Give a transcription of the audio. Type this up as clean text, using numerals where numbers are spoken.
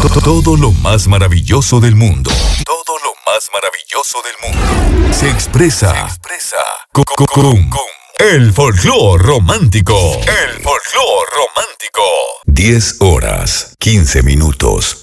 Todo lo más maravilloso del mundo. Todo lo más maravilloso del mundo. Se expresa con el folclor romántico. El folclor romántico. 10 horas, 15 minutos.